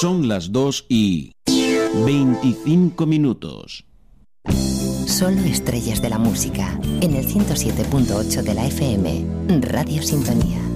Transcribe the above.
Son las 2:25. Solo estrellas de la música, en el 107.8 de la FM, Radio Sintonía.